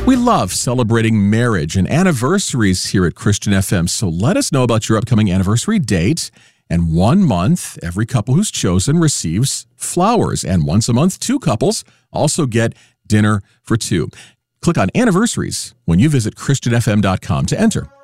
We love celebrating marriage and anniversaries here at Christian FM, so let us know about your upcoming anniversary date. And 1 month, every couple who's chosen receives flowers. And once a month, 2 couples also get dinner for 2. Click on anniversaries when you visit ChristianFM.com to enter.